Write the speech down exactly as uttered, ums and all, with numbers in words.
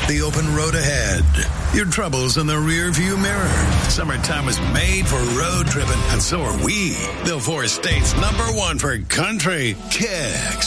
the open road ahead, your troubles in the rear view mirror. Summertime was made for road tripping, and so are we. The four states number one for country, Kicks